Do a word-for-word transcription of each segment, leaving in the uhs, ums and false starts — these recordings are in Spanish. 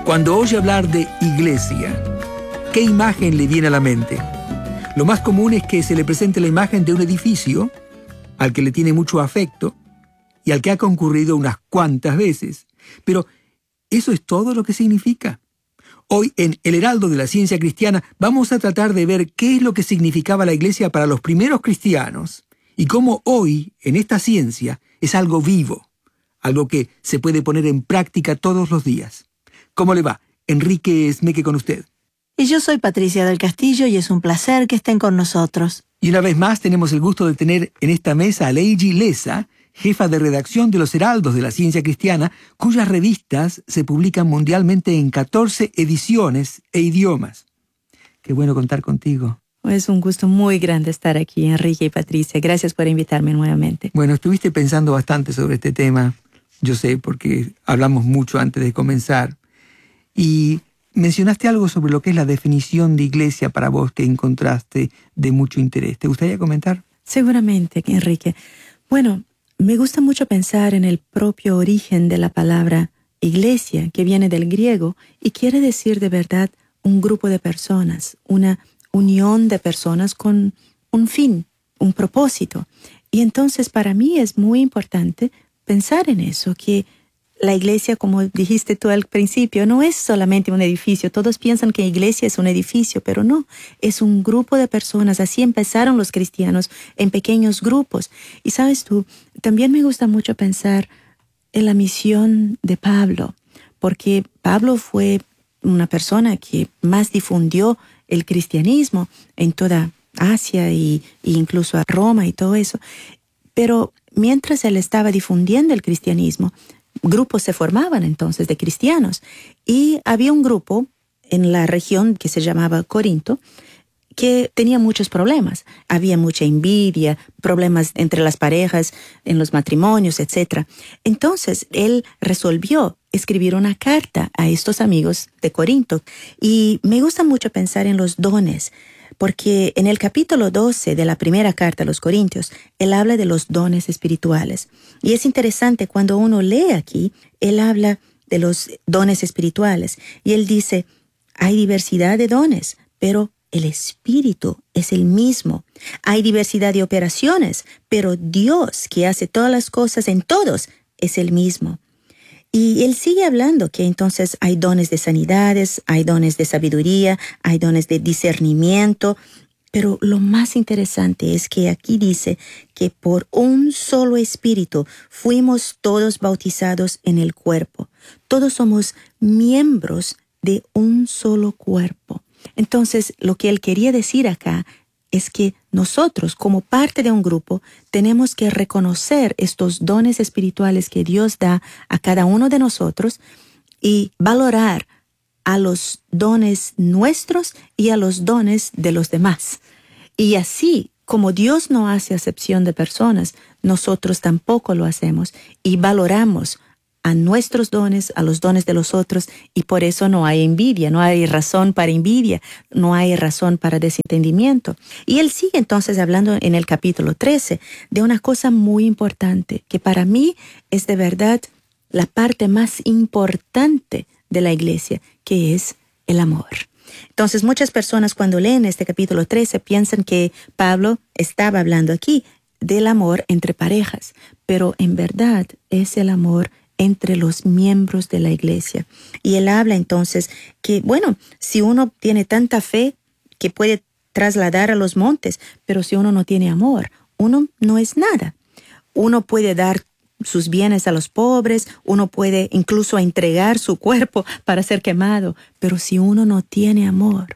Cuando oye hablar de iglesia, ¿qué imagen le viene a la mente? Lo más común es que se le presente la imagen de un edificio al que le tiene mucho afecto y al que ha concurrido unas cuantas veces. Pero, ¿eso es todo lo que significa? Hoy, en El Heraldo de la Ciencia Cristiana, vamos a tratar de ver qué es lo que significaba la iglesia para los primeros cristianos y cómo hoy, en esta ciencia, es algo vivo, algo que se puede poner en práctica todos los días. ¿Cómo le va? Enrique Esmeque con usted. Y yo soy Patricia del Castillo y es un placer que estén con nosotros. Y una vez más tenemos el gusto de tener en esta mesa a Leiji Leza, jefa de redacción de los Heraldos de la Ciencia Cristiana, cuyas revistas se publican mundialmente en catorce ediciones e idiomas. Qué bueno contar contigo. Es un gusto muy grande estar aquí, Enrique y Patricia. Gracias por invitarme nuevamente. Bueno, estuviste pensando bastante sobre este tema, yo sé, porque hablamos mucho antes de comenzar. Y mencionaste algo sobre lo que es la definición de iglesia para vos que encontraste de mucho interés. ¿Te gustaría comentar? Seguramente, Enrique. Bueno, me gusta mucho pensar en el propio origen de la palabra iglesia, que viene del griego y quiere decir de verdad un grupo de personas, una unión de personas con un fin, un propósito. Y entonces para mí es muy importante pensar en eso, que la iglesia, como dijiste tú al principio, no es solamente un edificio. Todos piensan que iglesia es un edificio, pero no. Es un grupo de personas. Así empezaron los cristianos, en pequeños grupos. Y sabes tú, también me gusta mucho pensar en la misión de Pablo, porque Pablo fue una persona que más difundió el cristianismo en toda Asia y, y incluso a Roma y todo eso. Pero mientras él estaba difundiendo el cristianismo, grupos se formaban entonces de cristianos y había un grupo en la región que se llamaba Corinto que tenía muchos problemas. Había mucha envidia, problemas entre las parejas, en los matrimonios, etcétera. Entonces él resolvió escribir una carta a estos amigos de Corinto y me gusta mucho pensar en los dones, porque en el capítulo doce de la primera carta a los Corintios, él habla de los dones espirituales. Y es interesante cuando uno lee aquí, él habla de los dones espirituales. Y él dice, hay diversidad de dones, pero el Espíritu es el mismo. Hay diversidad de operaciones, pero Dios, que hace todas las cosas en todos, es el mismo. Y él sigue hablando que entonces hay dones de sanidades, hay dones de sabiduría, hay dones de discernimiento, pero lo más interesante es que aquí dice que por un solo espíritu fuimos todos bautizados en el cuerpo. Todos somos miembros de un solo cuerpo. Entonces, lo que él quería decir acá es que nosotros, como parte de un grupo, tenemos que reconocer estos dones espirituales que Dios da a cada uno de nosotros y valorar a los dones nuestros y a los dones de los demás. Y así, como Dios no hace acepción de personas, nosotros tampoco lo hacemos y valoramos a nuestros dones, a los dones de los otros, y por eso no hay envidia, no hay razón para envidia, no hay razón para desentendimiento. Y él sigue entonces hablando en el capítulo trece de una cosa muy importante, que para mí es de verdad la parte más importante de la iglesia, que es el amor. Entonces muchas personas cuando leen este capítulo trece piensan que Pablo estaba hablando aquí del amor entre parejas, pero en verdad es el amor entre los miembros de la iglesia. Y él habla entonces que, bueno, si uno tiene tanta fe que puede trasladar a los montes, pero si uno no tiene amor, uno no es nada. Uno puede dar sus bienes a los pobres, uno puede incluso entregar su cuerpo para ser quemado, pero si uno no tiene amor,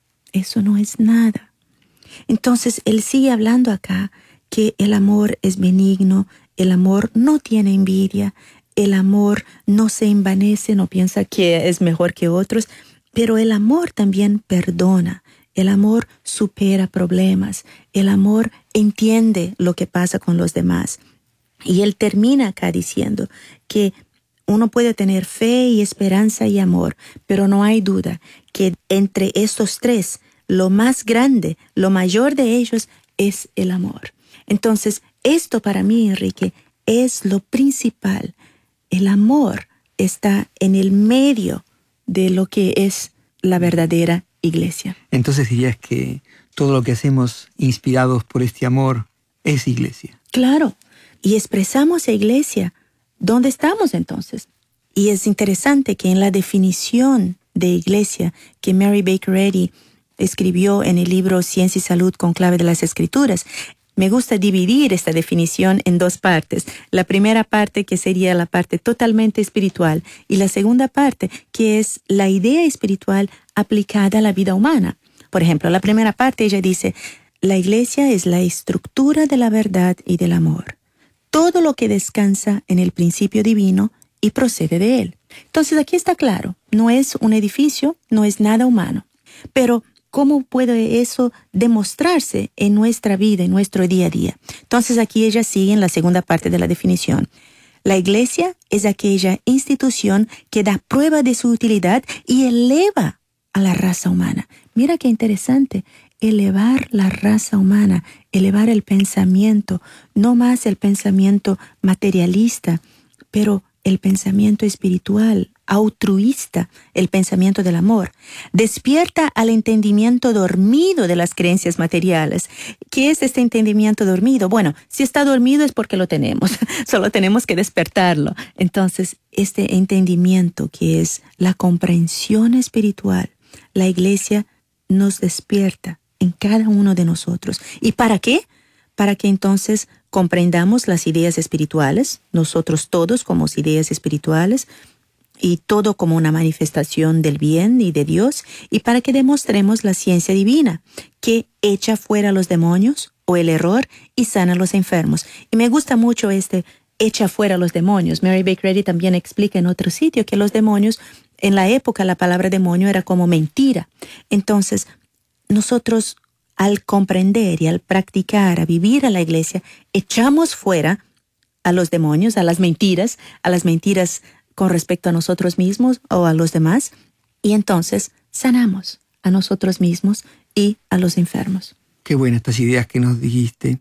eso no es nada. Entonces, él sigue hablando acá que el amor es benigno, el amor no tiene envidia, el amor no se envanece, no piensa que es mejor que otros, pero el amor también perdona, el amor supera problemas, el amor entiende lo que pasa con los demás. Y él termina acá diciendo que uno puede tener fe y esperanza y amor, pero no hay duda que entre estos tres, lo más grande, lo mayor de ellos es el amor. Entonces, esto para mí, Enrique, es lo principal. El amor está en el medio de lo que es la verdadera iglesia. Entonces dirías que todo lo que hacemos inspirados por este amor es iglesia. Claro, y expresamos a iglesia. ¿Dónde estamos entonces? Y es interesante que en la definición de iglesia que Mary Baker Eddy escribió en el libro Ciencia y Salud con clave de las Escrituras, me gusta dividir esta definición en dos partes. La primera parte, que sería la parte totalmente espiritual, y la segunda parte, que es la idea espiritual aplicada a la vida humana. Por ejemplo, la primera parte, ella dice, la iglesia es la estructura de la verdad y del amor. Todo lo que descansa en el principio divino y procede de él. Entonces aquí está claro, no es un edificio, no es nada humano. Pero ¿cómo puede eso demostrarse en nuestra vida, en nuestro día a día? Entonces aquí ella sigue en la segunda parte de la definición. La iglesia es aquella institución que da prueba de su utilidad y eleva a la raza humana. Mira qué interesante, elevar la raza humana, elevar el pensamiento, no más el pensamiento materialista, pero el pensamiento espiritual, altruista, el pensamiento del amor. Despierta al entendimiento dormido de las creencias materiales. ¿Qué es este entendimiento dormido? Bueno, si está dormido es porque lo tenemos, solo tenemos que despertarlo. Entonces, este entendimiento que es la comprensión espiritual, la iglesia nos despierta en cada uno de nosotros. ¿Y para qué? Para que entonces comprendamos las ideas espirituales, nosotros todos como ideas espirituales, y todo como una manifestación del bien y de Dios, y para que demostremos la ciencia divina, que echa fuera a los demonios o el error y sana a los enfermos. Y me gusta mucho este echa fuera a los demonios. Mary Baker Eddy también explica en otro sitio que los demonios, en la época la palabra demonio era como mentira. Entonces, nosotros al comprender y al practicar, a vivir a la iglesia, echamos fuera a los demonios, a las mentiras, a las mentiras con respecto a nosotros mismos o a los demás, y entonces sanamos a nosotros mismos y a los enfermos. Qué buenas estas ideas que nos dijiste.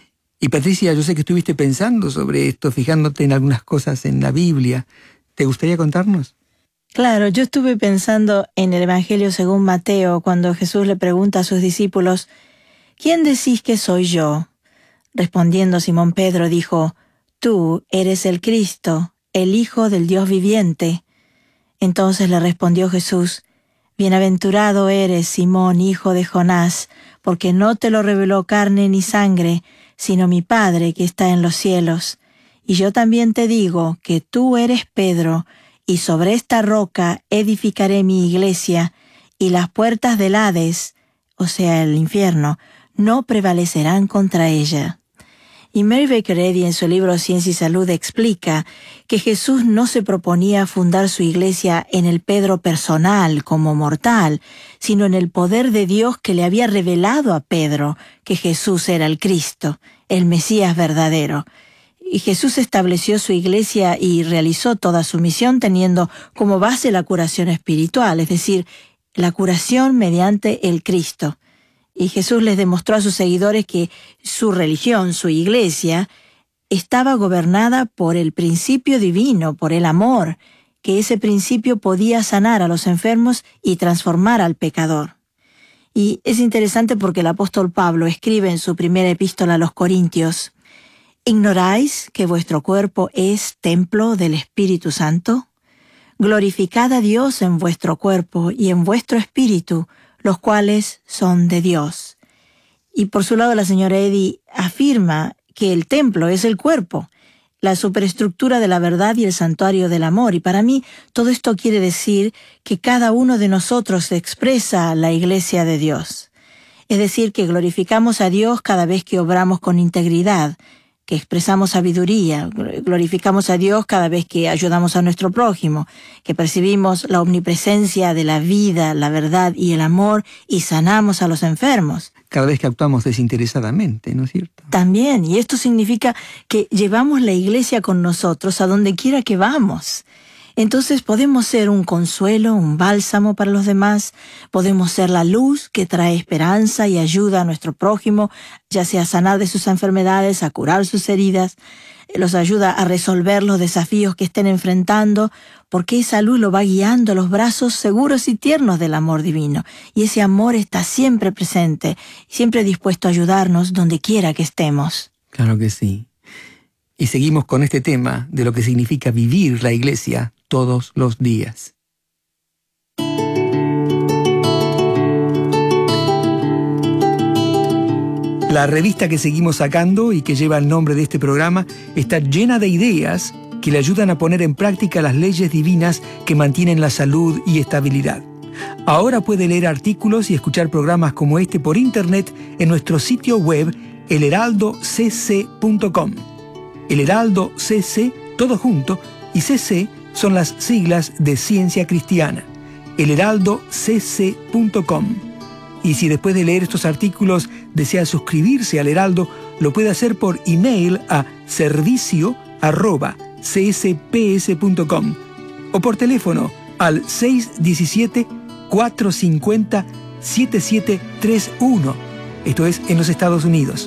Y Patricia, yo sé que estuviste pensando sobre esto, fijándote en algunas cosas en la Biblia. ¿Te gustaría contarnos? Claro, yo estuve pensando en el Evangelio según Mateo, cuando Jesús le pregunta a sus discípulos, ¿quién decís que soy yo? Respondiendo Simón Pedro dijo, tú eres el Cristo, el Hijo del Dios viviente. Entonces le respondió Jesús, bienaventurado eres, Simón, hijo de Jonás, porque no te lo reveló carne ni sangre, sino mi Padre que está en los cielos. Y yo también te digo que tú eres Pedro, y sobre esta roca edificaré mi iglesia, y las puertas del Hades, o sea, el infierno, no prevalecerán contra ella. Y Mary Baker Eddy en su libro Ciencia y Salud explica que Jesús no se proponía fundar su iglesia en el Pedro personal como mortal, sino en el poder de Dios que le había revelado a Pedro que Jesús era el Cristo, el Mesías verdadero. Y Jesús estableció su iglesia y realizó toda su misión teniendo como base la curación espiritual, es decir, la curación mediante el Cristo. Y Jesús les demostró a sus seguidores que su religión, su iglesia, estaba gobernada por el principio divino, por el amor, que ese principio podía sanar a los enfermos y transformar al pecador. Y es interesante porque el apóstol Pablo escribe en su primera epístola a los Corintios, ¿ignoráis que vuestro cuerpo es templo del Espíritu Santo? Glorificad a Dios en vuestro cuerpo y en vuestro espíritu, los cuales son de Dios. Y por su lado la señora Eddy afirma que el templo es el cuerpo, la superestructura de la verdad y el santuario del amor. Y para mí todo esto quiere decir que cada uno de nosotros expresa la iglesia de Dios. Es decir, que glorificamos a Dios cada vez que obramos con integridad, que expresamos sabiduría, glorificamos a Dios cada vez que ayudamos a nuestro prójimo, que percibimos la omnipresencia de la vida, la verdad y el amor y sanamos a los enfermos. Cada vez que actuamos desinteresadamente, ¿no es cierto? También, y esto significa que llevamos la iglesia con nosotros a donde quiera que vamos. Entonces podemos ser un consuelo, un bálsamo para los demás, podemos ser la luz que trae esperanza y ayuda a nuestro prójimo, ya sea a sanar de sus enfermedades, a curar sus heridas. los ayuda a resolver los desafíos que estén enfrentando, porque esa luz lo va guiando a los brazos seguros y tiernos del amor divino. Y ese amor está siempre presente, siempre dispuesto a ayudarnos donde quiera que estemos. Claro que sí. Y seguimos con este tema de lo que significa vivir la iglesia todos los días. La revista que seguimos sacando y que lleva el nombre de este programa está llena de ideas que le ayudan a poner en práctica las leyes divinas que mantienen la salud y estabilidad. Ahora puede leer artículos y escuchar programas como este por internet en nuestro sitio web el heraldo c c punto com. El Heraldo C C, todo junto, y C C son las siglas de Ciencia Cristiana. el heraldo c c punto com. Y si después de leer estos artículos desea suscribirse al Heraldo, lo puede hacer por email a servicio arroba c s p s punto com o por teléfono al seis uno siete, cuatro cinco cero, siete siete tres uno. Esto es en los Estados Unidos.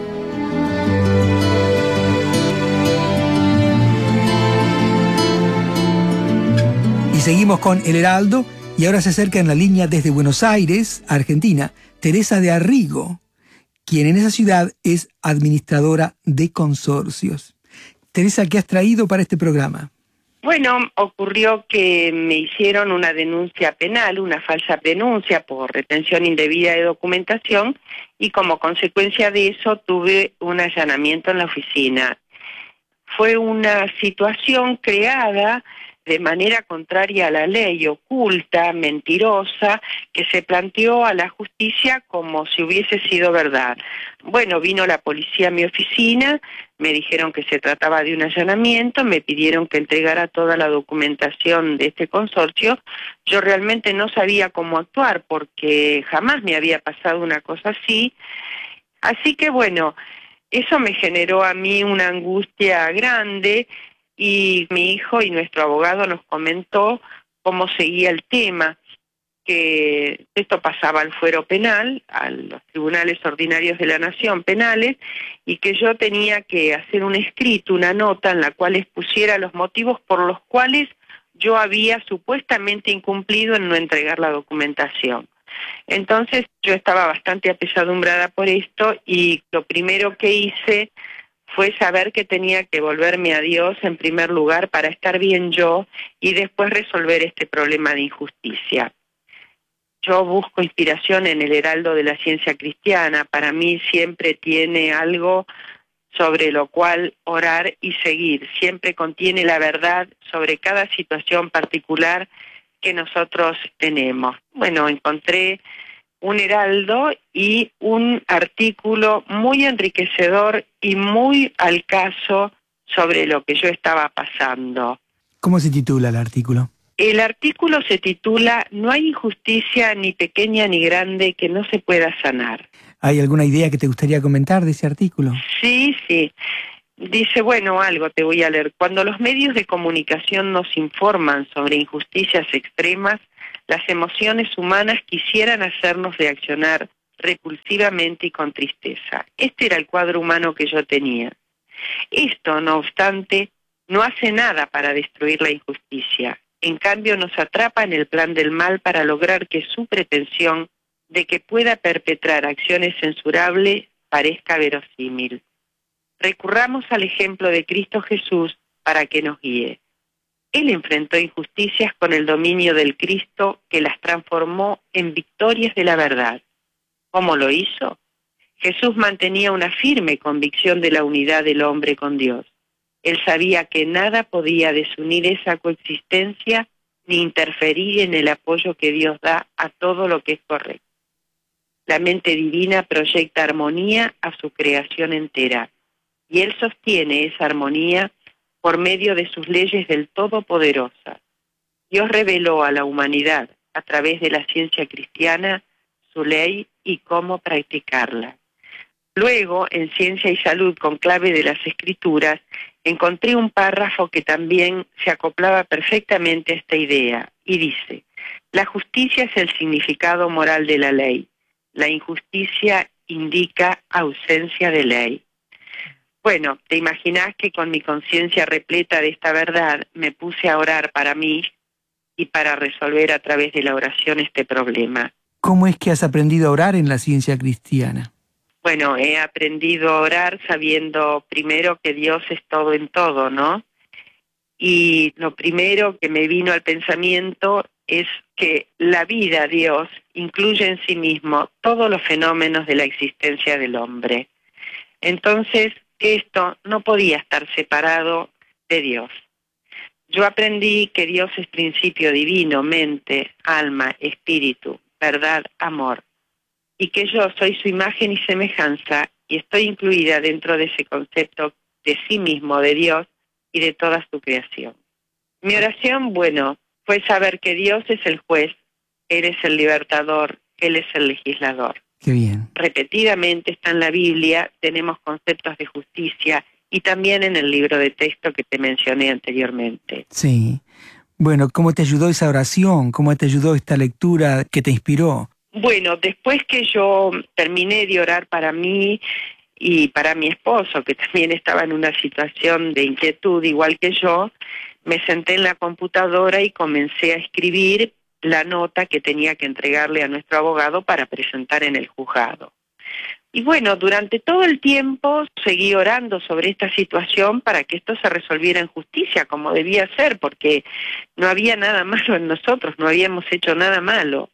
Y seguimos con El Heraldo, y ahora se acerca en la línea desde Buenos Aires, Argentina, Teresa de Arrigo, quien en esa ciudad es administradora de consorcios. Teresa, ¿qué has traído para este programa? Bueno, ocurrió que me hicieron una denuncia penal, una falsa denuncia por retención indebida de documentación, y como consecuencia de eso tuve un allanamiento en la oficina. Fue una situación creada de manera contraria a la ley, oculta, mentirosa, que se planteó a la justicia como si hubiese sido verdad. Bueno, vino la policía a mi oficina, me dijeron que se trataba de un allanamiento, me pidieron que entregara toda la documentación de este consorcio. Yo realmente no sabía cómo actuar porque jamás me había pasado una cosa así. Así que bueno, eso me generó a mí una angustia grande, y mi hijo y nuestro abogado nos comentó cómo seguía el tema, que esto pasaba al fuero penal, a los tribunales ordinarios de la nación penales, y que yo tenía que hacer un escrito, una nota en la cual expusiera los motivos por los cuales yo había supuestamente incumplido en no entregar la documentación. Entonces yo estaba bastante apesadumbrada por esto, y lo primero que hice fue saber que tenía que volverme a Dios en primer lugar para estar bien yo y después resolver este problema de injusticia. Yo busco inspiración en el Heraldo de la Ciencia Cristiana. Para mí siempre tiene algo sobre lo cual orar y seguir. Siempre contiene la verdad sobre cada situación particular que nosotros tenemos. Bueno, encontré un heraldo y un artículo muy enriquecedor y muy al caso sobre lo que yo estaba pasando. ¿Cómo se titula el artículo? El artículo se titula "No hay injusticia ni pequeña ni grande que no se pueda sanar". ¿Hay alguna idea que te gustaría comentar de ese artículo? Sí, sí. Dice, bueno, algo te voy a leer. Cuando los medios de comunicación nos informan sobre injusticias extremas, las emociones humanas quisieran hacernos reaccionar repulsivamente y con tristeza. Este era el cuadro humano que yo tenía. Esto, no obstante, no hace nada para destruir la injusticia. En cambio, nos atrapa en el plan del mal para lograr que su pretensión de que pueda perpetrar acciones censurables parezca verosímil. Recurramos al ejemplo de Cristo Jesús para que nos guíe. Él enfrentó injusticias con el dominio del Cristo que las transformó en victorias de la verdad. ¿Cómo lo hizo? Jesús mantenía una firme convicción de la unidad del hombre con Dios. Él sabía que nada podía desunir esa coexistencia ni interferir en el apoyo que Dios da a todo lo que es correcto. La mente divina proyecta armonía a su creación entera, y Él sostiene esa armonía por medio de sus leyes del Todopoderoso. Dios reveló a la humanidad, a través de la ciencia cristiana, su ley y cómo practicarla. Luego, en Ciencia y Salud, con clave de las Escrituras, encontré un párrafo que también se acoplaba perfectamente a esta idea, y dice: la justicia es el significado moral de la ley. La injusticia indica ausencia de ley. Bueno, te imaginás que con mi conciencia repleta de esta verdad me puse a orar para mí y para resolver a través de la oración este problema. ¿Cómo es que has aprendido a orar en la ciencia cristiana? Bueno, he aprendido a orar sabiendo primero que Dios es todo en todo, ¿no? Y lo primero que me vino al pensamiento es que la vida, Dios, incluye en sí mismo todos los fenómenos de la existencia del hombre. Entonces, esto no podía estar separado de Dios. Yo aprendí que Dios es principio divino, mente, alma, espíritu, verdad, amor, y que yo soy su imagen y semejanza y estoy incluida dentro de ese concepto de sí mismo, de Dios y de toda su creación. Mi oración, bueno, fue saber que Dios es el juez, Él es el libertador, Él es el legislador. Qué bien. Repetidamente está en la Biblia, tenemos conceptos de justicia y también en el libro de texto que te mencioné anteriormente. Sí. Bueno, ¿cómo te ayudó esa oración? ¿Cómo te ayudó esta lectura que te inspiró? Bueno, después que yo terminé de orar para mí y para mi esposo, que también estaba en una situación de inquietud igual que yo, me senté en la computadora y comencé a escribir la nota que tenía que entregarle a nuestro abogado para presentar en el juzgado. Y bueno, durante todo el tiempo seguí orando sobre esta situación para que esto se resolviera en justicia, como debía ser, porque no había nada malo en nosotros, no habíamos hecho nada malo.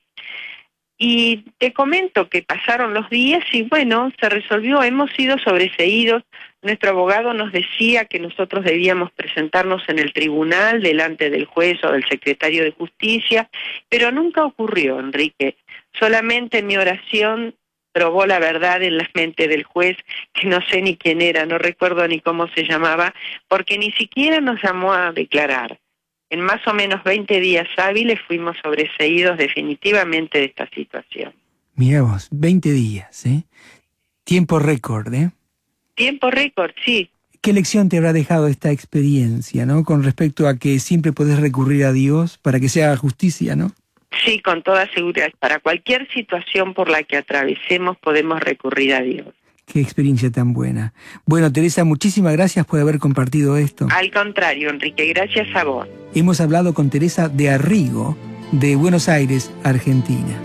Y te comento que pasaron los días y bueno, se resolvió, hemos sido sobreseídos. Nuestro abogado nos decía que nosotros debíamos presentarnos en el tribunal delante del juez o del secretario de justicia, pero nunca ocurrió, Enrique. Solamente mi oración probó la verdad en la mente del juez, que no sé ni quién era, no recuerdo ni cómo se llamaba, porque ni siquiera nos llamó a declarar. En más o menos veinte días hábiles fuimos sobreseídos definitivamente de esta situación. Mirá vos, veinte días, ¿eh? Tiempo récord, ¿eh? Tiempo récord, sí. ¿Qué lección te habrá dejado esta experiencia, ¿no? Con respecto a que siempre podés recurrir a Dios para que se haga justicia, ¿no? Sí, con toda seguridad. Para cualquier situación por la que atravesemos podemos recurrir a Dios. Qué experiencia tan buena. Bueno, Teresa, muchísimas gracias por haber compartido esto. Al contrario, Enrique, gracias a vos. Hemos hablado con Teresa de Arrigo, de Buenos Aires, Argentina.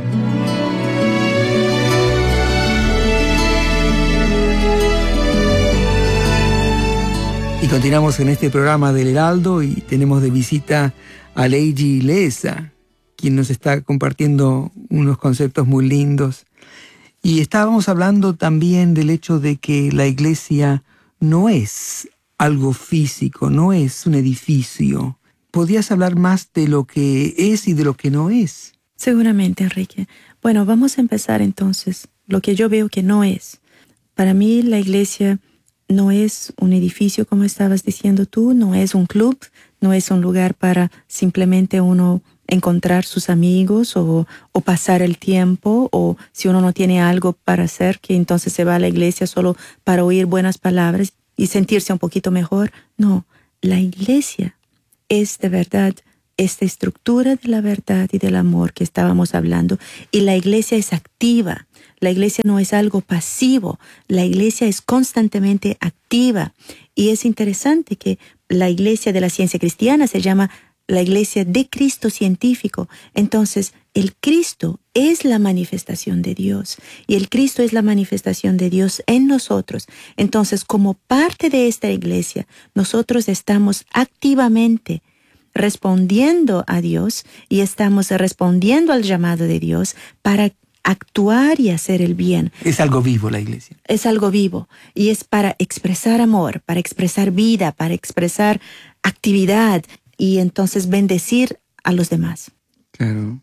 Y continuamos en este programa del Heraldo y tenemos de visita a Leiji Leza, quien nos está compartiendo unos conceptos muy lindos. Y estábamos hablando también del hecho de que la iglesia no es algo físico, no es un edificio. ¿Podrías hablar más de lo que es y de lo que no es? Seguramente, Enrique. Bueno, vamos a empezar entonces. Lo que yo veo que no es. Para mí la iglesia no es un edificio, como estabas diciendo tú, no es un club, no es un lugar para simplemente uno encontrar sus amigos o, o pasar el tiempo, o si uno no tiene algo para hacer, que entonces se va a la iglesia solo para oír buenas palabras y sentirse un poquito mejor. No, la iglesia es de verdad esta estructura de la verdad y del amor que estábamos hablando, y la iglesia es activa. La iglesia no es algo pasivo, la iglesia es constantemente activa. Y es interesante que la iglesia de la ciencia cristiana se llama la iglesia de Cristo científico. Entonces, el Cristo es la manifestación de Dios y el Cristo es la manifestación de Dios en nosotros. Entonces, como parte de esta iglesia, nosotros estamos activamente respondiendo a Dios y estamos respondiendo al llamado de Dios para actuar y hacer el bien. Es algo vivo la iglesia. Es algo vivo y es para expresar amor, para expresar vida, para expresar actividad y entonces bendecir a los demás. Claro.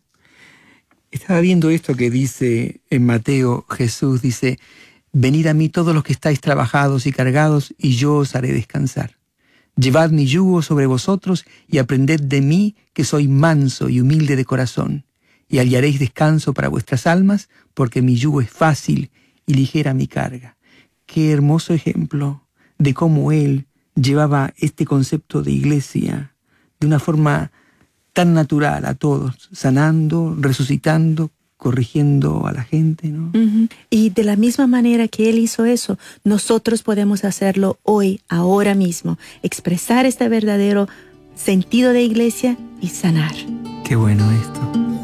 Estaba viendo esto que dice en Mateo, Jesús dice: venid a mí todos los que estáis trabajados y cargados, y yo os haré descansar. Llevad mi yugo sobre vosotros y aprended de mí, que soy manso y humilde de corazón, y hallaréis descanso para vuestras almas, porque mi yugo es fácil y ligera mi carga. Qué hermoso ejemplo de cómo él llevaba este concepto de iglesia de una forma tan natural a todos, sanando, resucitando, corrigiendo a la gente, ¿no? Uh-huh. Y de la misma manera que Él hizo eso, nosotros podemos hacerlo hoy, ahora mismo, expresar este verdadero sentido de iglesia y sanar. Qué bueno esto.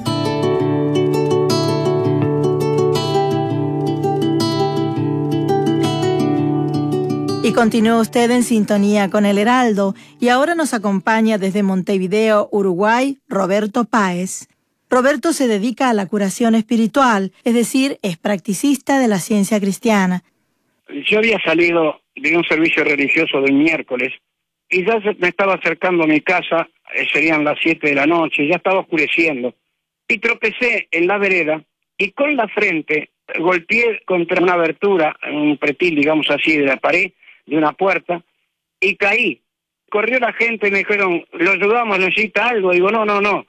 Y continúa usted en sintonía con El Heraldo, y ahora nos acompaña desde Montevideo, Uruguay, Roberto Páez. Roberto se dedica a la curación espiritual, es decir, es practicista de la ciencia cristiana. Yo había salido de un servicio religioso del miércoles y ya me estaba acercando a mi casa, eh, serían las siete de la noche, ya estaba oscureciendo, y tropecé en la vereda y con la frente golpeé contra una abertura, un pretil, digamos así, de la pared, de una puerta, y caí. Corrió la gente y me dijeron, lo ayudamos, necesita algo. Digo, no, no, no.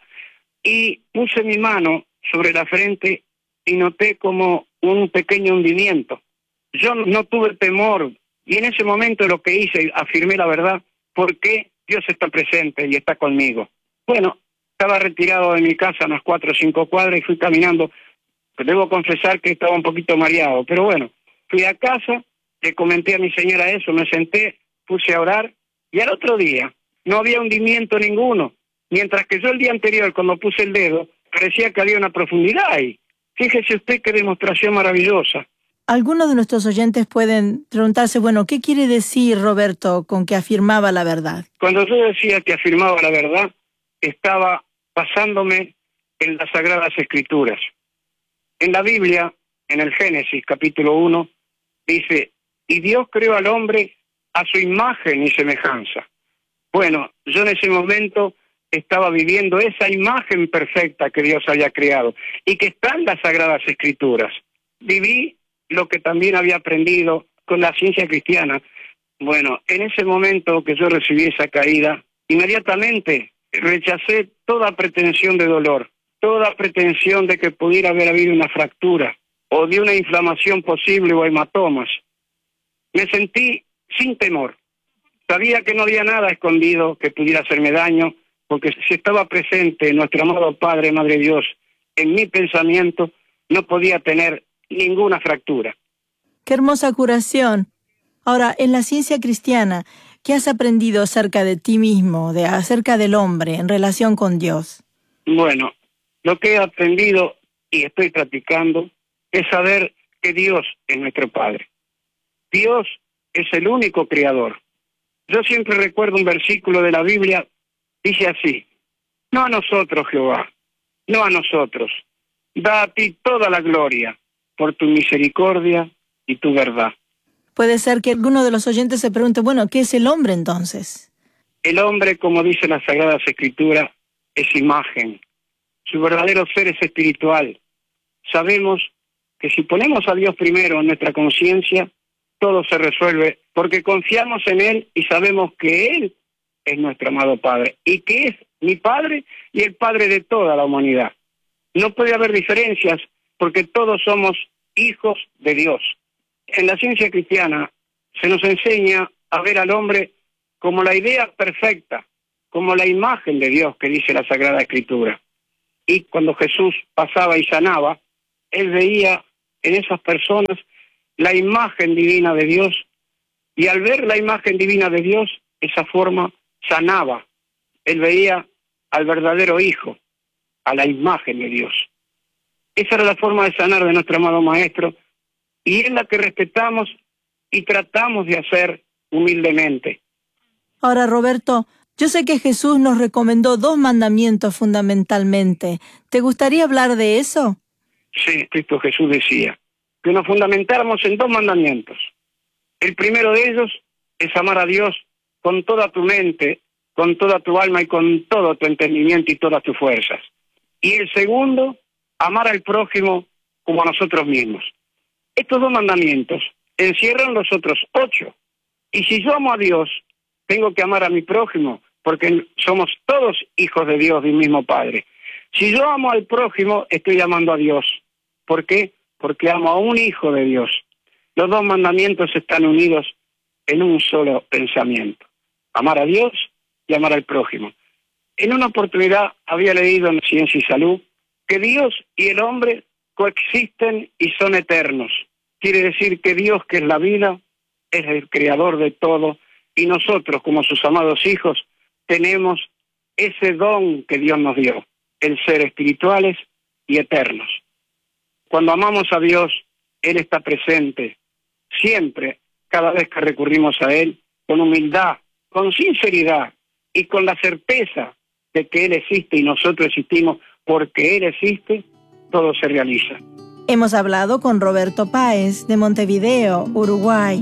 Y puse mi mano sobre la frente y noté como un pequeño hundimiento. Yo no tuve temor, y en ese momento lo que hice, afirmé la verdad, porque Dios está presente y está conmigo. Bueno, estaba retirado de mi casa a unas cuatro o cinco cuadras y fui caminando. Debo confesar que estaba un poquito mareado, pero bueno, fui a casa, le comenté a mi señora eso, me senté, puse a orar, y al otro día no había hundimiento ninguno, mientras que yo el día anterior, cuando puse el dedo, parecía que había una profundidad ahí. Fíjese usted qué demostración maravillosa. Algunos de nuestros oyentes pueden preguntarse, bueno, ¿qué quiere decir Roberto con que afirmaba la verdad? Cuando yo decía que afirmaba la verdad, estaba basándome en las Sagradas Escrituras. En la Biblia, en el Génesis, capítulo uno, dice, y Dios creó al hombre a su imagen y semejanza. Bueno, yo en ese momento estaba viviendo esa imagen perfecta que Dios había creado y que está en las Sagradas Escrituras. Viví lo que también había aprendido con la ciencia cristiana. Bueno, en ese momento que yo recibí esa caída, inmediatamente rechacé toda pretensión de dolor, toda pretensión de que pudiera haber habido una fractura o de una inflamación posible o hematomas. Me sentí sin temor. Sabía que no había nada escondido que pudiera hacerme daño, porque si estaba presente nuestro amado Padre, Madre Dios, en mi pensamiento, no podía tener ninguna fractura. ¡Qué hermosa curación! Ahora, en la ciencia cristiana, ¿qué has aprendido acerca de ti mismo, de acerca del hombre en relación con Dios? Bueno, lo que he aprendido y estoy practicando es saber que Dios es nuestro Padre. Dios es el único creador. Yo siempre recuerdo un versículo de la Biblia, dice así, no a nosotros, Jehová, no a nosotros, da a ti toda la gloria por tu misericordia y tu verdad. Puede ser que alguno de los oyentes se pregunte, bueno, ¿qué es el hombre entonces? El hombre, como dice la Sagrada Escritura, es imagen. Su verdadero ser es espiritual. Sabemos que si ponemos a Dios primero en nuestra conciencia, todo se resuelve porque confiamos en Él y sabemos que Él es nuestro amado Padre y que es mi Padre y el Padre de toda la humanidad. No puede haber diferencias porque todos somos hijos de Dios. En la ciencia cristiana se nos enseña a ver al hombre como la idea perfecta, como la imagen de Dios que dice la Sagrada Escritura. Y cuando Jesús pasaba y sanaba, Él veía en esas personas la imagen divina de Dios, y al ver la imagen divina de Dios, esa forma sanaba. Él veía al verdadero Hijo, a la imagen de Dios. Esa era la forma de sanar de nuestro amado Maestro, y es la que respetamos y tratamos de hacer humildemente. Ahora, Roberto, yo sé que Jesús nos recomendó dos mandamientos fundamentalmente. ¿Te gustaría hablar de eso? Sí, Cristo Jesús decía que nos fundamentáramos en dos mandamientos. El primero de ellos es amar a Dios con toda tu mente, con toda tu alma y con todo tu entendimiento y todas tus fuerzas. Y el segundo, amar al prójimo como a nosotros mismos. Estos dos mandamientos encierran los otros ocho. Y si yo amo a Dios, tengo que amar a mi prójimo, porque somos todos hijos de Dios, del mismo Padre. Si yo amo al prójimo, estoy amando a Dios. ¿Por qué? Porque amo a un hijo de Dios. Los dos mandamientos están unidos en un solo pensamiento. Amar a Dios y amar al prójimo. En una oportunidad había leído en Ciencia y Salud que Dios y el hombre coexisten y son eternos. Quiere decir que Dios, que es la vida, es el creador de todo, y nosotros, como sus amados hijos, tenemos ese don que Dios nos dio, el ser espirituales y eternos. Cuando amamos a Dios, Él está presente, siempre, cada vez que recurrimos a Él, con humildad, con sinceridad y con la certeza de que Él existe y nosotros existimos porque Él existe, todo se realiza. Hemos hablado con Roberto Páez, de Montevideo, Uruguay.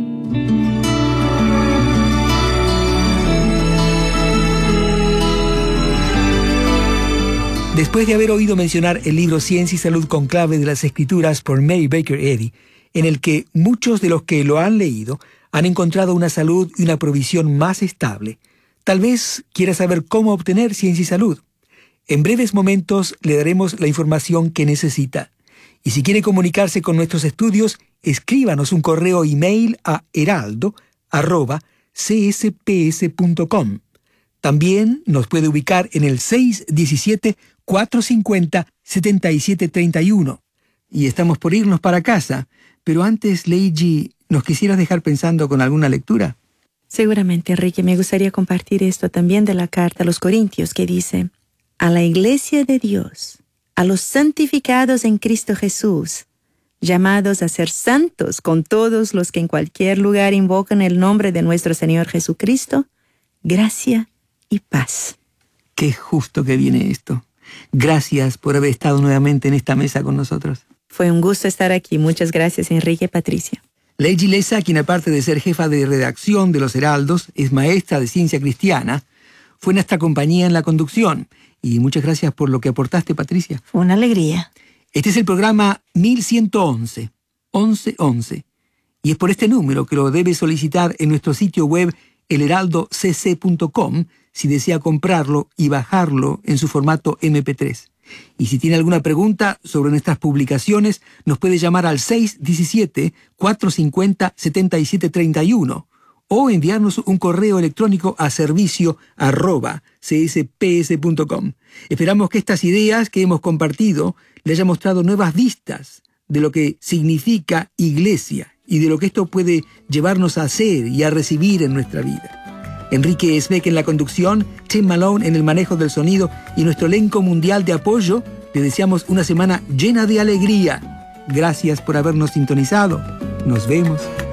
Después de haber oído mencionar el libro Ciencia y Salud con clave de las Escrituras por Mary Baker Eddy, en el que muchos de los que lo han leído han encontrado una salud y una provisión más estable, tal vez quiera saber cómo obtener ciencia y salud. En breves momentos le daremos la información que necesita. Y si quiere comunicarse con nuestros estudios, escríbanos un correo email a heraldo arroba c s p s punto com. También nos puede ubicar en el seis uno siete, cuatro cinco cero, siete siete tres uno. Y estamos por irnos para casa, pero antes, Leiji, ¿nos quisieras dejar pensando con alguna lectura? Seguramente, Enrique, me gustaría compartir esto también de la carta a los Corintios, que dice: a la iglesia de Dios, a los santificados en Cristo Jesús, llamados a ser santos con todos los que en cualquier lugar invocan el nombre de nuestro Señor Jesucristo, gracia y paz. Qué justo que viene esto. Gracias por haber estado nuevamente en esta mesa con nosotros. Fue un gusto estar aquí. Muchas gracias, Enrique y Patricia. Leiji Leza, quien aparte de ser jefa de redacción de Los Heraldos, es maestra de ciencia cristiana, fue nuestra compañía en la conducción. Y muchas gracias por lo que aportaste, Patricia. Fue una alegría. Este es el programa mil ciento once, once once. Y es por este número que lo debe solicitar en nuestro sitio web el heraldo c c punto com si desea comprarlo y bajarlo en su formato eme pe tres. Y si tiene alguna pregunta sobre nuestras publicaciones, nos puede llamar al seis uno siete, cuatro cinco cero, siete siete tres uno o enviarnos un correo electrónico a servicio arroba c s p s punto com. Esperamos que estas ideas que hemos compartido le hayan mostrado nuevas vistas de lo que significa iglesia y de lo que esto puede llevarnos a hacer y a recibir en nuestra vida. Enrique Esbeck en la conducción, Tim Malone en el manejo del sonido y nuestro elenco mundial de apoyo, le deseamos una semana llena de alegría. Gracias por habernos sintonizado. Nos vemos.